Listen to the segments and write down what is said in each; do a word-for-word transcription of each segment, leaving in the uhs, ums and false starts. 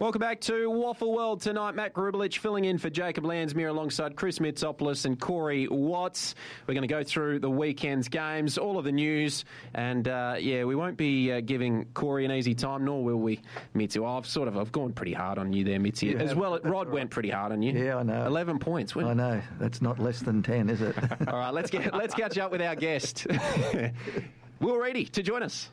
Welcome back to Waffle World tonight. Matt Grubelich filling in for Jacob Landsmere alongside Chris Mitsopoulos and Corey Watts. We're going to go through the weekend's games, all of the news, and uh, yeah, we won't be uh, giving Corey an easy time, nor will we, Mitzi. I've sort of I've gone pretty hard on you there, Mitzi. You As have, well, Rod right. went pretty hard on you. Yeah, I know. Eleven points. I know. That's not less than ten, is it? All right, let's get let's catch up with our guest. Will Reedy to join us.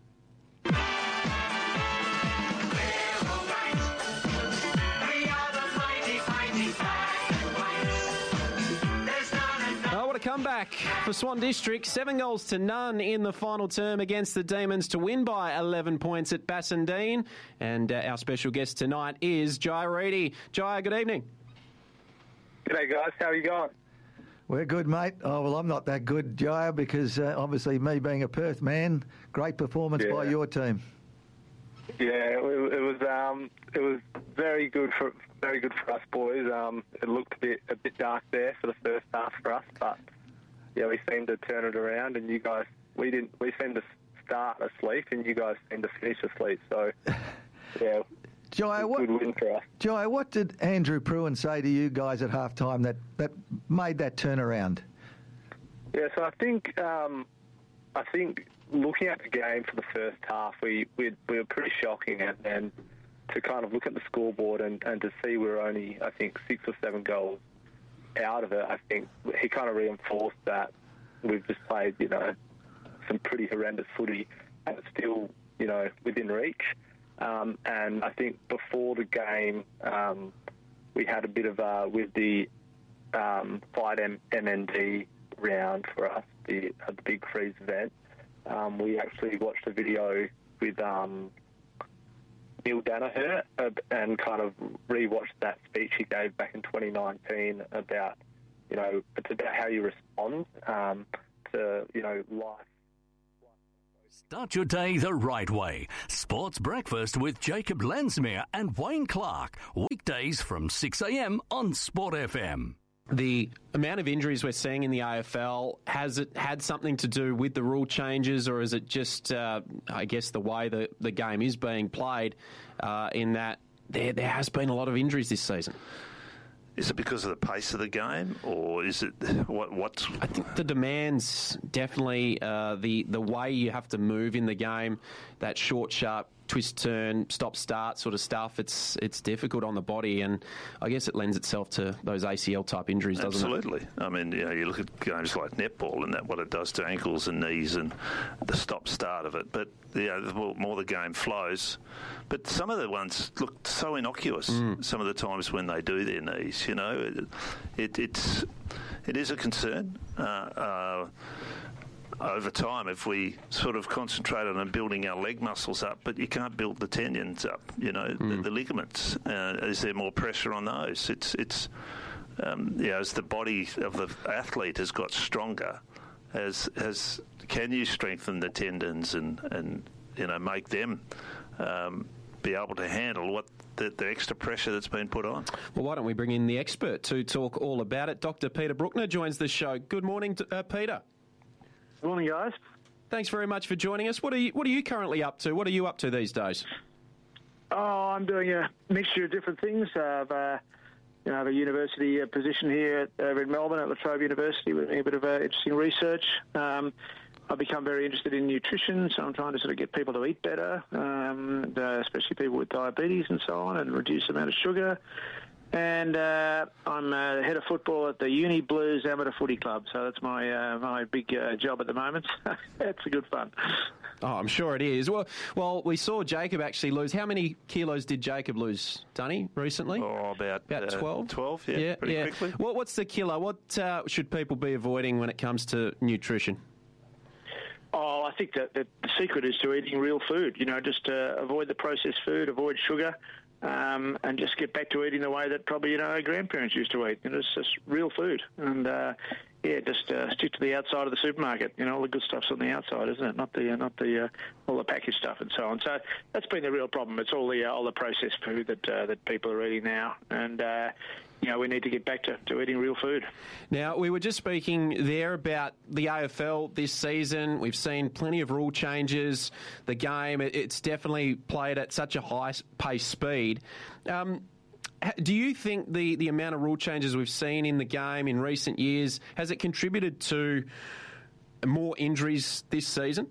Oh, what a comeback for Swan District. Seven goals to none in the final term against the Demons to win by eleven points at Bassendean. And uh, our special guest tonight is Jai Reedy. Jai, good evening. G'day, guys. How are you going? We're good, mate. Oh, well, I'm not that good, Jaya, because uh, obviously me being a Perth man, great performance Yeah. by your team. Yeah, it, it was um, it was very good for very good for us boys. Um, it looked a bit a bit dark there for the first half for us, but yeah, we seemed to turn it around. And you guys, we didn't. We seemed to start asleep, and you guys seemed to finish asleep. So yeah, Jaya, what, good win for us. Jaya, what did Andrew Pruin say to you guys at half time that, that made that turnaround? Yeah, so I think um, I think looking at the game for the first half, we we, we were pretty shocking, and, and to kind of look at the scoreboard and, and to see we were only, I think, six or seven goals out of it, I think he kind of reinforced that we've just played, you know, some pretty horrendous footy, and it's still, you know, within reach. Um, and I think before the game, um, we had a bit of a, with the um, Fight M- MND round for us, the, uh, the Big Freeze event. Um, we actually watched a video with um, Neil Danaher uh, and kind of rewatched that speech he gave back in twenty nineteen about, you know, it's about how you respond um, to, you know, life. Start your day the right way. Sports Breakfast with Jacob Landsmere and Wayne Clark. Weekdays from six a.m. on Sport F M. The amount of injuries we're seeing in the A F L, has it had something to do with the rule changes, or is it just, uh, I guess, the way the, the game is being played uh, in that there, there has been a lot of injuries this season? Is it because of the pace of the game, or is it what? What's? I think the demands definitely uh, the the way you have to move in the game, that short, sharp twist, turn, stop, start sort of stuff. It's it's difficult on the body, and I guess it lends itself to those A C L type injuries, doesn't Absolutely. it? Absolutely. I mean, you know, you look at games like netball and that what it does to ankles and knees and the stop start of it. But you know, the more, more the game flows, but some of the ones look so innocuous. Mm. Some of the times when they do their knees, you know, it, it it's it is a concern. Uh, uh, over time, if we sort of concentrate on building our leg muscles up, but you can't build the tendons up, you know, mm. the, the ligaments. Uh, is there more pressure on those? It's, it's um, you know, as the body of the athlete has got stronger, as, as can you strengthen the tendons and, and you know, make them um, be able to handle what the, the extra pressure that's been put on? Well, why don't we bring in the expert to talk all about it? Doctor Peter Bruckner joins the show. Good morning, uh, Peter. Good morning, guys. Thanks very much for joining us. What are you What are you currently up to? What are you up to these days? Oh, I'm doing a mixture of different things. I've, uh, you know, I have a university uh, position here at, over in Melbourne at La Trobe University. We're doing a bit of uh, interesting research. Um, I've become very interested in nutrition, so I'm trying to sort of get people to eat better, um, and, uh, especially people with diabetes and so on, and reduce the amount of sugar. And uh, I'm uh, head of football at the Uni Blues Amateur Footy Club, so that's my uh, my big uh, job at the moment. It's a good fun. Oh, I'm sure it is. Well, well, we saw Jacob actually lose. How many kilos did Jacob lose, Dunny, recently? Oh, about about uh, twelve. Twelve, yeah, yeah pretty yeah. quickly. What, what's the killer? What uh, should people be avoiding when it comes to nutrition? Oh, I think that, that the secret is to eating real food. You know, just uh, avoid the processed food, avoid sugar. Um, and just get back to eating the way that probably, you know, our grandparents used to eat. And it's just real food. And, uh, yeah, just uh, stick to the outside of the supermarket. You know, all the good stuff's on the outside, isn't it? Not the uh, not the uh, all the packaged stuff and so on. So that's been the real problem. It's all the uh, all the processed food that uh, that people are eating now, and uh, you know, we need to get back to, to eating real food. Now, we were just speaking there about the A F L this season. We've seen plenty of rule changes. The game, it's definitely played at such a high pace speed. Um, Do you think the, the amount of rule changes we've seen in the game in recent years, has it contributed to more injuries this season?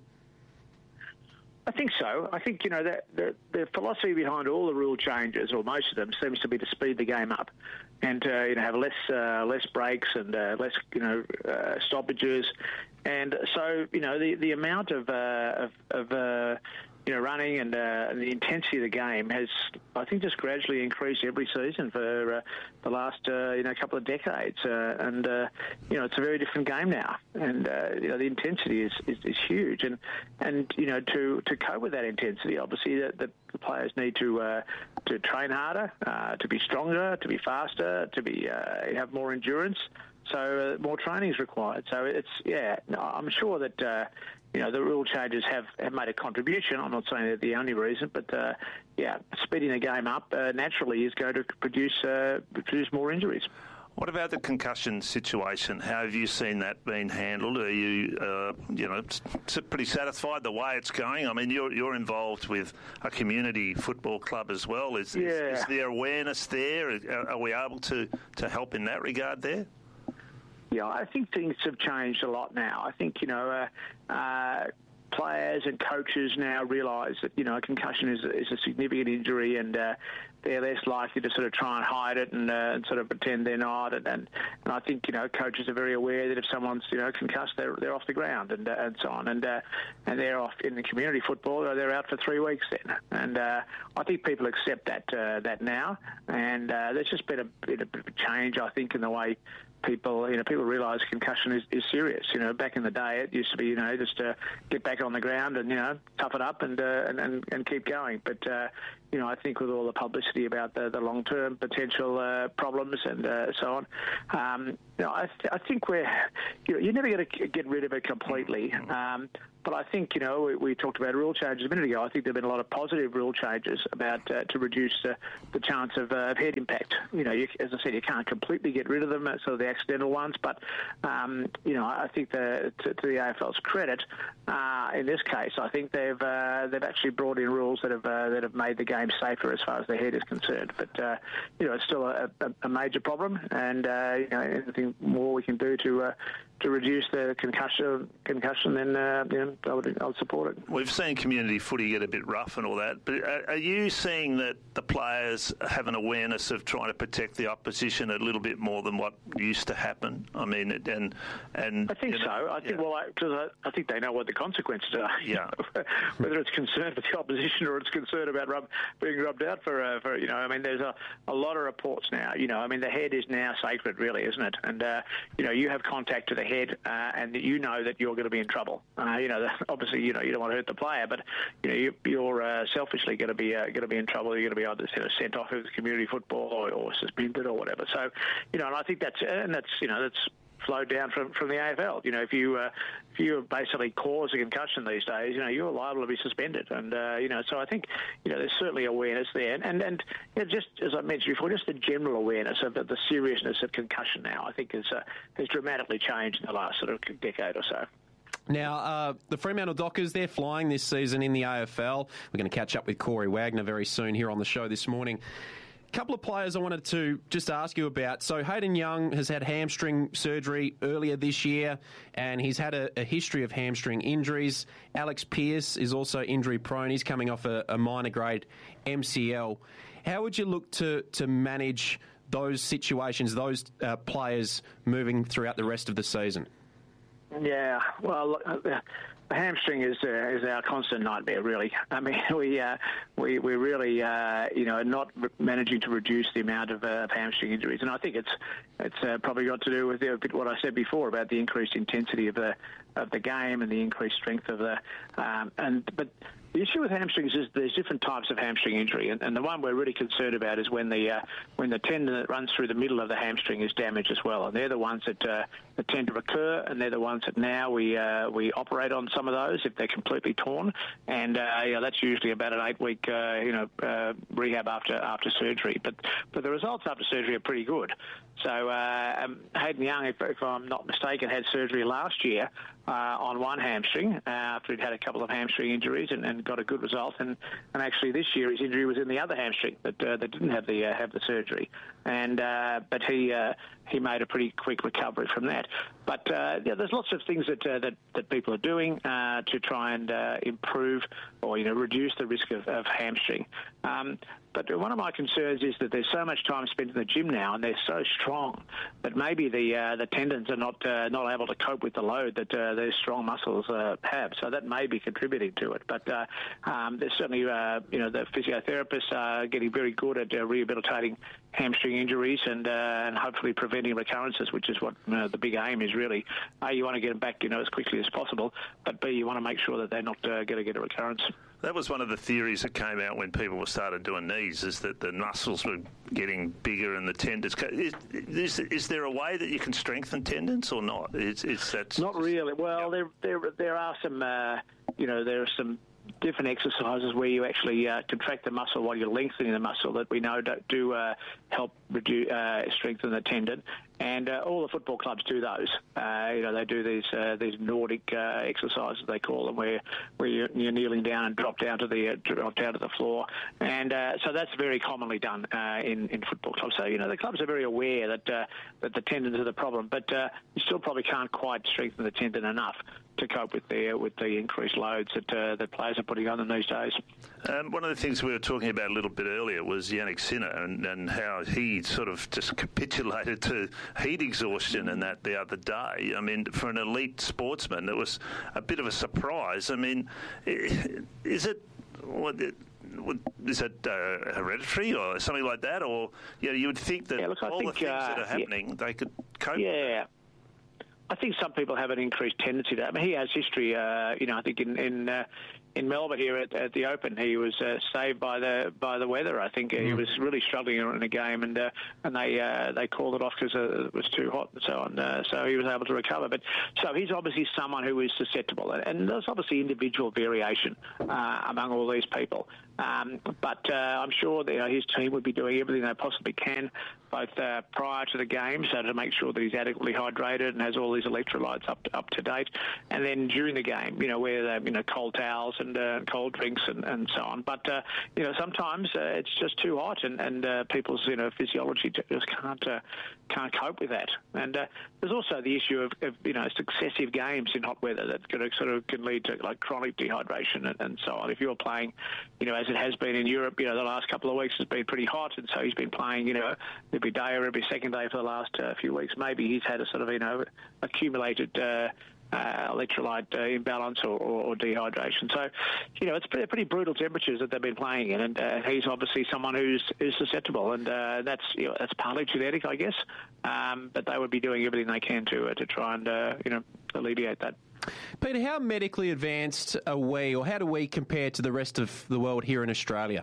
I think so. I think, you know, that the, the philosophy behind all the rule changes, or most of them, seems to be to speed the game up and uh, you know, have less uh, less breaks and uh, less, you know, uh, stoppages. And so, you know, the, the amount of, uh, of, of uh, you know, running and, uh, and the intensity of the game has, I think, just gradually increased every season for uh, the last, uh, you know, couple of decades. Uh, and, uh, you know, it's a very different game now. And, uh, you know, the intensity is, is, is huge. And, and you know, to, to cope with that intensity, obviously, the, the players need to uh, to train harder, uh, to be stronger, to be faster, to be uh, have more endurance. So uh, more training is required. So it's, yeah, no, I'm sure that, uh, you know, the rule changes have, have made a contribution. I'm not saying they're the only reason, but, uh, yeah, speeding the game up uh, naturally is going to produce uh, produce more injuries. What about the concussion situation? How have you seen that being handled? Are you, uh, you know, pretty satisfied the way it's going? I mean, you're you're involved with a community football club as well. Is, yeah. is, is there awareness there? Are we able to, to help in that regard there? Yeah, I think things have changed a lot now. I think, you know, uh, uh, players and coaches now realise that, you know, a concussion is, is a significant injury, and uh, they're less likely to sort of try and hide it and, uh, and sort of pretend they're not. And, and, and I think, you know, coaches are very aware that if someone's, you know, concussed, they're, they're off the ground and uh, and so on. And uh, and they're off in the community football, they're out for three weeks then. And uh, I think people accept that uh, that now. And uh, there's just been a bit of a change, I think, in the way people, you know, people realise concussion is, is serious. You know, back in the day, it used to be, you know, just uh, get back on the ground and, you know, tough it up and uh, and, and, and keep going. But, uh, you know, I think with all the publicity about the, the long-term potential uh, problems and uh, so on, um, you know, I, th- I think we're, you know, you're never going to get rid of it completely. Um, but I think, you know, we, we talked about rule changes a minute ago. I think there have been a lot of positive rule changes about uh, to reduce uh, the chance of, uh, of head impact. You know, you, as I said, you can't completely get rid of them, sort of the accidental ones. But, um, you know, I think the, to, to the A F L's credit, uh, in this case, I think they've uh, they've actually brought in rules that have uh, that have made the game safer as far as the head is concerned. But, uh, you know, it's still a, a, a major problem, and, uh, you know, anything more we can do to uh, to reduce the concussion, concussion then, uh, you know, I would, I would support it. We've seen community footy get a bit rough and all that, but are, are you seeing that the players have an awareness of trying to protect the opposition a little bit more than what used to happen? I mean, and... and I think you know, so. I think, yeah. well, because I, I think they know what the consequences are. Yeah. Whether it's concerned with the opposition or it's concerned about rub, being rubbed out for, uh, for, you know, I mean, there's a, a lot of reports now, you know, I mean, the head is now sacred, really, isn't it? And, uh, you know, you have contact to the head, uh, and you know that you're going to be in trouble. Uh, you know, the, obviously, you know, you don't want to hurt the player, but you know, you, you're uh, selfishly going to be uh, going to be in trouble. You're going to be either you know, sent off of community football or, or suspended or whatever. So, you know, and I think that's and that's you know that's flowed down from, from the A F L. You know, if you uh, if you basically cause a concussion these days, you know, you're liable to be suspended. And uh, you know, so I think you know there's certainly awareness there, and and, and you know, just as I mentioned before, just the general awareness of the, the seriousness of concussion now, I think, has uh, has dramatically changed in the last sort of decade or so. Now, uh, the Fremantle Dockers, they're flying this season in the A F L. We're going to catch up with Corey Wagner very soon here on the show this morning. A couple of players I wanted to just ask you about. So Hayden Young has had hamstring surgery earlier this year, and he's had a, a history of hamstring injuries. Alex Pearce is also injury prone. He's coming off a, a minor grade M C L. How would you look to, to manage those situations, those uh, players moving throughout the rest of the season? Yeah, well, look, uh, the hamstring is uh, is our constant nightmare, really. I mean, we uh, we we really uh, you know not re- managing to reduce the amount of, uh, of hamstring injuries, and I think it's it's uh, probably got to do with uh, what I said before about the increased intensity of the of the game and the increased strength of the um, and but The issue with hamstrings is there's different types of hamstring injury, and, and the one we're really concerned about is when the uh, when the tendon that runs through the middle of the hamstring is damaged as well. And they're the ones that, uh, that tend to recur, and they're the ones that now we uh, we operate on some of those if they're completely torn, and uh, yeah, that's usually about an eight-week uh, you know uh, rehab after after surgery. But but the results after surgery are pretty good. So uh, um, Hayden Young, if, if I'm not mistaken, had surgery last year uh, on one hamstring uh, after he'd had a couple of hamstring injuries and, and got a good result. And, and actually this year his injury was in the other hamstring that uh, that didn't have the uh, have the surgery. And uh, but he uh, he made a pretty quick recovery from that. But uh, yeah, there's lots of things that uh, that, that people are doing uh, to try and uh, improve or you know reduce the risk of, of hamstring. Um, But one of my concerns is that there's so much time spent in the gym now, and they're so strong that maybe the uh, the tendons are not uh, not able to cope with the load that uh, those strong muscles uh, have. So that may be contributing to it. But uh, um, there's certainly uh, you know the physiotherapists are getting very good at uh, rehabilitating hamstring injuries and uh, and hopefully preventing recurrences, which is what uh, the big aim is really. A, you want to get them back you know as quickly as possible, but B, you want to make sure that they're not uh, going to get a recurrence. That was one of the theories that came out when people started doing knees, is that the muscles were getting bigger and the tendons. Is, is, is there a way that you can strengthen tendons or not? Is, is that not really? Well, there there there are some uh, you know there are some different exercises where you actually uh, contract the muscle while you're lengthening the muscle that we know do, do uh, help reduce, uh, strengthen the tendon. And uh, all the football clubs do those. Uh, you know, they do these uh, these Nordic uh, exercises, they call them, where where you're, you're kneeling down and drop down to the uh, drop down to the floor. And uh, so that's very commonly done uh, in in football clubs. So you know, the clubs are very aware that uh, that the tendons are the problem, but uh, you still probably can't quite strengthen the tendon enough to cope with the with the increased loads that uh, that players are putting on them these days. Um, one of the things we were talking about a little bit earlier was Yannick Sinner and, and how he sort of just capitulated to heat exhaustion and that the other day. I mean, for an elite sportsman, it was a bit of a surprise. I mean, is it... What, is it uh, hereditary or something like that? Or you know, you would think that yeah, look, all think, the things uh, that are happening, yeah. they could cope yeah. with. Yeah. I think some people have an increased tendency to. I mean, he has history. Uh, you know, I think in in, uh, in Melbourne here at, at the Open, he was uh, saved by the by the weather. I think uh, he was really struggling in a game, and uh, and they uh, they called it off because uh, it was too hot and so on. Uh, so he was able to recover. But so he's obviously someone who is susceptible, and there's obviously individual variation uh, among all these people. Um, but uh, I'm sure that you know, his team would be doing everything they possibly can, both uh, prior to the game, so to make sure that he's adequately hydrated and has all these electrolytes up to, up to date, and then during the game, you know, where they, you know, cold towels and uh, cold drinks and, and so on. But uh, you know, sometimes uh, it's just too hot, and, and uh, people's you know physiology just can't uh, can't cope with that. And uh, there's also the issue of, of you know successive games in hot weather that could, sort of can lead to like chronic dehydration and, and so on. If you're playing, you know, as it has been in Europe, you know, the last couple of weeks has been pretty hot, and so he's been playing, you know, every day or every second day for the last uh, few weeks. Maybe he's had a sort of, you know, accumulated uh, uh, electrolyte uh, imbalance or, or, or dehydration. So, you know, it's pretty, pretty brutal temperatures that they've been playing in, and uh, he's obviously someone who's is susceptible, and uh, that's you know, that's partly genetic, I guess. Um, but they would be doing everything they can to uh, to try and uh, you know alleviate that. Peter, how medically advanced are we, or how do we compare to the rest of the world here in Australia?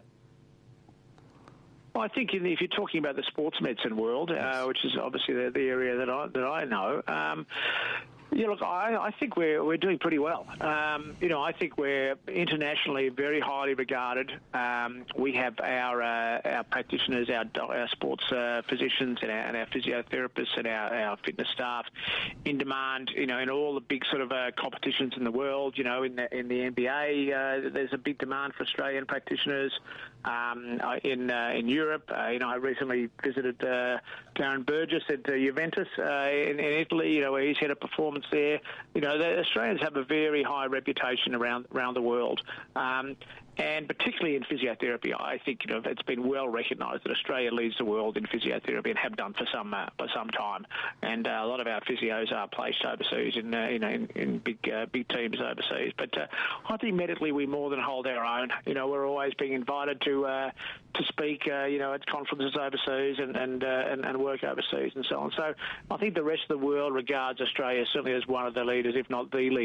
Well, I think if you're talking about the sports medicine world, uh, which is obviously the, the area that I that I know, um, yeah, look, I, I think we're we're doing pretty well. Um, you know, I think we're internationally very highly regarded. Um, we have our uh, our practitioners, our our sports uh, physicians, and our, and our physiotherapists, and our, our fitness staff in demand. You know, in all the big sort of uh, competitions in the world. You know, in the in the N B A, uh, there's a big demand for Australian practitioners. Um, in uh, in Europe, uh, you know, I recently visited uh, Darren Burgess at uh, Juventus uh, in, in Italy. You know, where he's had a performance there. You know, the Australians have a very high reputation around around the world. Um, And particularly in physiotherapy, I think you know it's been well recognised that Australia leads the world in physiotherapy and have done for some uh, for some time. And uh, a lot of our physios are placed overseas in uh, you know in, in big uh, big teams overseas. But uh, I think medically we more than hold our own. You know, we're always being invited to uh, to speak uh, you know at conferences overseas and and, uh, and and work overseas and so on. So I think the rest of the world regards Australia certainly as one of the leaders, if not the leader,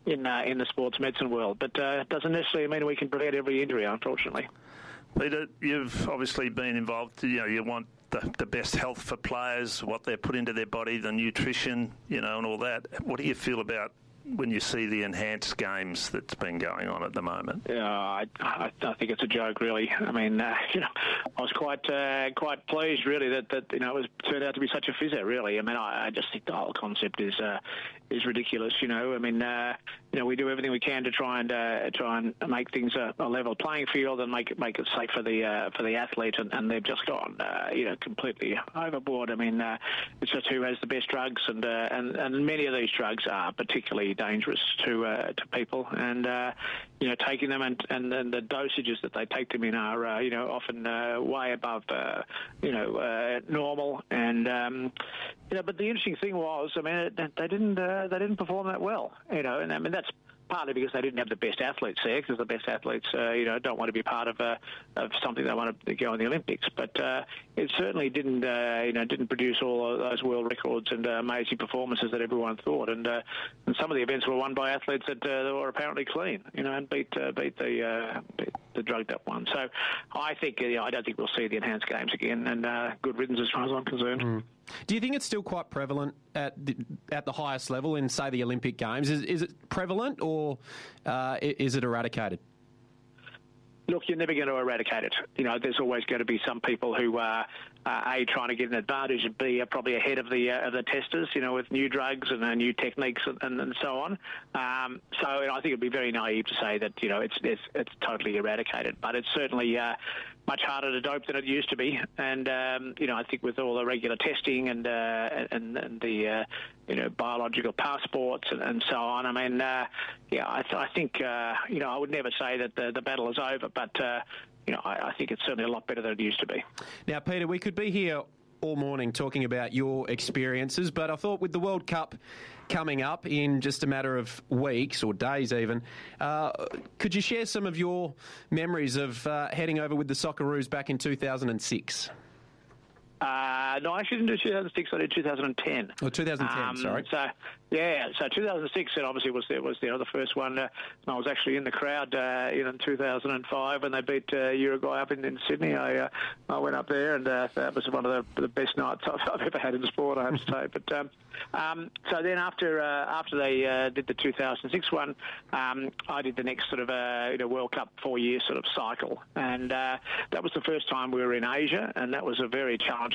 in uh, in the sports medicine world. But uh, it doesn't necessarily mean we can prevent every injury, unfortunately. Peter, you've obviously been involved. You know, you want the, the best health for players, what they put into their body, the nutrition, you know, and all that. What do you feel about when you see the enhanced games that's been going on at the moment? Yeah, I, I, I think it's a joke, really. I mean, uh, you know, I was quite uh, quite pleased, really, that, that you know it was turned out to be such a fizzer. Really, I mean, I, I just think the whole concept is uh, is ridiculous. You know, I mean, uh, you know, we do everything we can to try and uh, try and make things a, a level playing field and make it make it safe for the uh, for the athlete, and, and they've just gone, uh, you know, completely overboard. I mean, uh, it's just who has the best drugs, and uh, and and many of these drugs are particularly dangerous to uh, to people, and uh, you know, taking them and, and and the dosages that they take them in are uh, you know often uh, way above uh, you know uh, normal, and um, you know. But the interesting thing was, I mean, they didn't uh, they didn't perform that well, you know, and I mean that's partly because they didn't have the best athletes there, because the best athletes, uh, you know, don't want to be part of uh, of something they want to go in the Olympics. But uh, it certainly didn't, uh, you know, didn't produce all of those world records and uh, amazing performances that everyone thought. And uh, and some of the events were won by athletes that, uh, that were apparently clean, you know, and beat uh, beat the uh, beat the drugged up one. So I think, you know, I don't think we'll see the enhanced games again, and uh, good riddance as far as I'm concerned. Mm. Do you think it's still quite prevalent at the, at the highest level in, say, the Olympic Games? Is, is it prevalent, or uh, is it eradicated? Look, you're never going to eradicate it. You know, there's always going to be some people who are, uh, A, trying to get an advantage, and B, are probably ahead of the uh, of the testers, you know, with new drugs and uh, new techniques and, and, and so on. Um, so you know, I think it would be very naive to say that, you know, it's it's, it's totally eradicated. But it's certainly uh, much harder to dope than it used to be. And, um, you know, I think with all the regular testing and uh, and, and the, uh, you know, biological passports and, and so on, I mean, uh, yeah, I, th- I think, uh, you know, I would never say that the, the battle is over, but, uh, you know, I, I think it's certainly a lot better than it used to be. Now, Peter, we could be here all morning talking about your experiences, but I thought with the World Cup coming up in just a matter of weeks or days even, uh, could you share some of your memories of uh, heading over with the Socceroos back in two thousand six? Uh, no, I actually didn't do two thousand six. I did two thousand ten. Oh, two thousand ten, um, sorry. So, yeah, so two thousand six, it obviously was the, was the other first one. Uh, I was actually in the crowd uh, in two thousand five when they beat uh, Uruguay up in, in Sydney. I uh, I went up there, and uh, that was one of the, the best nights I've, I've ever had in sport, I have to say. But um, um, so then after uh, after they uh, did the two thousand six one, um, I did the next sort of uh, you know, World Cup four-year sort of cycle, and uh, that was the first time we were in Asia, and that was a very challenging